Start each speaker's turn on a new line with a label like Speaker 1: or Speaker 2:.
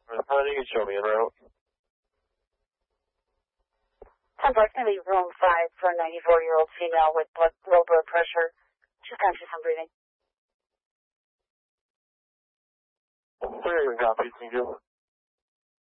Speaker 1: How do you show me en route?
Speaker 2: Approximately room 5 for a 94-year-old female with low blood pressure. She's conscious and breathing.
Speaker 1: Clear, copy. Thank you.